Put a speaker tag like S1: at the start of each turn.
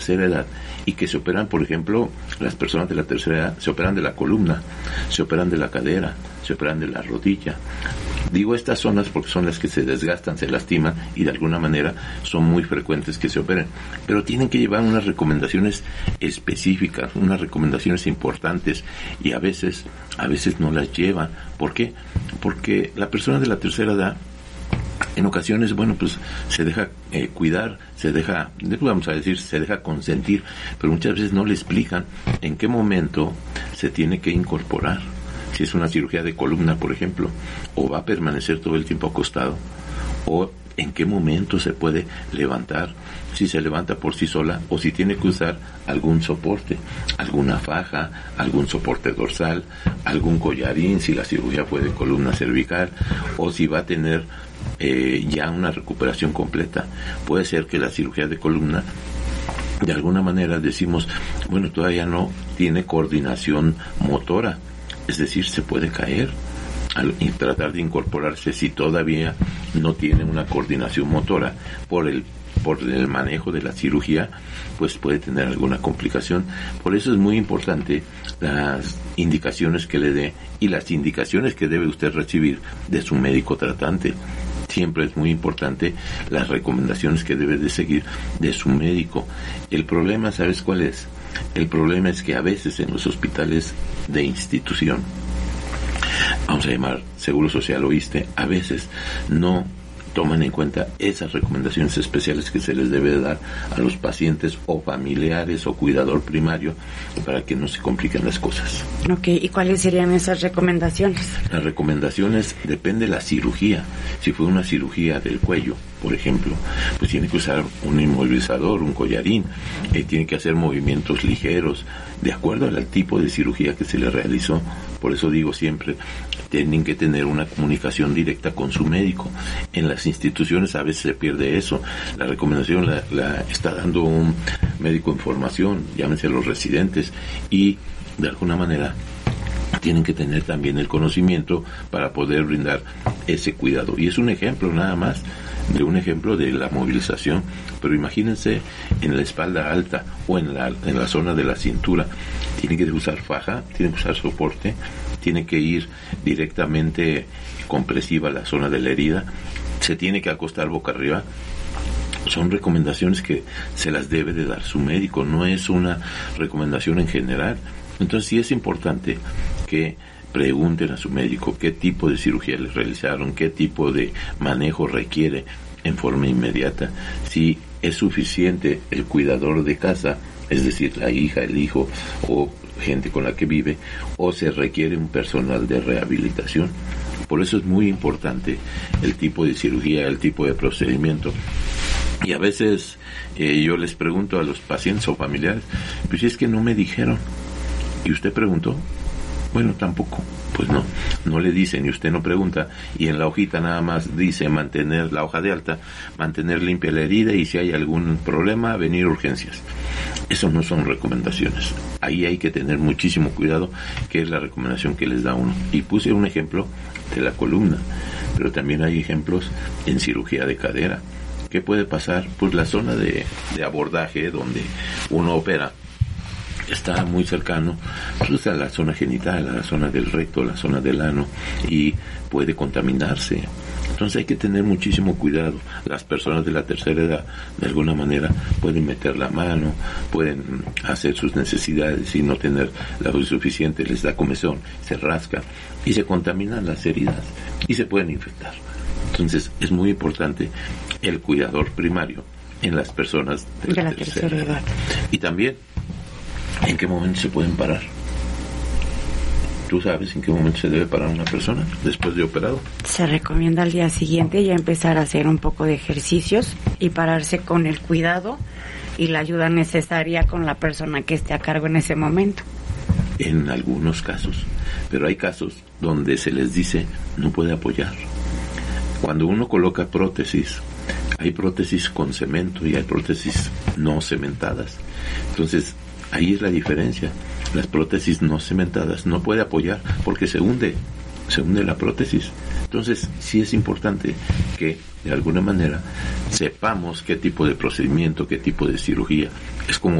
S1: tercera edad y que se operan, por ejemplo, las personas de la tercera edad se operan de la columna, se operan de la cadera, se operan de la rodilla. Digo estas zonas porque son las que se desgastan, se lastiman y de alguna manera son muy frecuentes que se operen. Pero tienen que llevar unas recomendaciones específicas, unas recomendaciones importantes y a veces no las llevan. ¿Por qué? Porque la persona de la tercera edad en ocasiones, pues se deja cuidar, se deja consentir, pero muchas veces no le explican en qué momento se tiene que incorporar. Si es una cirugía de columna, por ejemplo, o va a permanecer todo el tiempo acostado, o en qué momento se puede levantar, si se levanta por sí sola, o si tiene que usar algún soporte, alguna faja, algún soporte dorsal, algún collarín, si la cirugía fue de columna cervical, o si va a tener ya una recuperación completa. Puede ser que la cirugía de columna, de alguna manera decimos, todavía no tiene coordinación motora, es decir, se puede caer y tratar de incorporarse si todavía no tiene una coordinación motora por el manejo de la cirugía, pues puede tener alguna complicación. Por eso es muy importante las indicaciones que le dé y las indicaciones que debe usted recibir de su médico tratante. Siempre es muy importante las recomendaciones que debe de seguir de su médico. El problema, ¿sabes cuál es? El problema es que a veces en los hospitales de institución, vamos a llamar Seguro Social o ISSSTE, a veces no toman en cuenta esas recomendaciones especiales que se les debe dar a los pacientes o familiares o cuidador primario para que no se compliquen las cosas.
S2: Ok, ¿y cuáles serían esas recomendaciones?
S1: Las recomendaciones depende de la cirugía. Si fue una cirugía del cuello, por ejemplo, pues tiene que usar un inmovilizador, un collarín, tiene que hacer movimientos ligeros, de acuerdo al tipo de cirugía que se le realizó. Por eso digo siempre, tienen que tener una comunicación directa con su médico. En las instituciones a veces se pierde eso. La recomendación la está dando un médico en formación, llámense los residentes, y de alguna manera tienen que tener también el conocimiento para poder brindar ese cuidado. Y es un ejemplo nada más de la movilización, pero imagínense en la espalda alta o en la zona de la cintura, tiene que usar faja, tiene que usar soporte, tiene que ir directamente compresiva a la zona de la herida, se tiene que acostar boca arriba. Son recomendaciones que se las debe de dar su médico, no es una recomendación en general. Entonces sí es importante que pregunten a su médico qué tipo de cirugía les realizaron, qué tipo de manejo requiere en forma inmediata, si es suficiente el cuidador de casa, es decir, la hija, el hijo o gente con la que vive, o se requiere un personal de rehabilitación. Por eso es muy importante el tipo de cirugía, el tipo de procedimiento. Y a veces yo les pregunto a los pacientes o familiares, pues si es que no me dijeron, ¿y usted preguntó? Tampoco, pues no le dicen y usted no pregunta, y en la hojita nada más dice mantener, la hoja de alta, mantener limpia la herida y si hay algún problema, venir a urgencias. Eso no son recomendaciones. Ahí hay que tener muchísimo cuidado, que es la recomendación que les da uno. Y puse un ejemplo de la columna, pero también hay ejemplos en cirugía de cadera. ¿Qué puede pasar? Pues la zona de abordaje donde uno opera está muy cercano pues a la zona genital, a la zona del recto, a la zona del ano, y puede contaminarse. Entonces hay que tener muchísimo cuidado. Las personas de la tercera edad, de alguna manera, pueden meter la mano, pueden hacer sus necesidades y no tener la luz suficiente, les da comezón, se rasca y se contaminan las heridas y se pueden infectar. Entonces es muy importante el cuidador primario en las personas de la tercera edad. Y también, ¿en qué momento se pueden parar? ¿Tú sabes en qué momento se debe parar una persona después de operado?
S2: Se recomienda al día siguiente ya empezar a hacer un poco de ejercicios y pararse con el cuidado y la ayuda necesaria con la persona que esté a cargo en ese momento.
S1: En algunos casos, pero hay casos donde se les dice no puede apoyar. Cuando uno coloca prótesis, hay prótesis con cemento y hay prótesis no cementadas. Entonces, ahí es la diferencia. Las prótesis no cementadas no puede apoyar porque se hunde la prótesis. Entonces, sí es importante que de alguna manera sepamos qué tipo de procedimiento, qué tipo de cirugía. Es como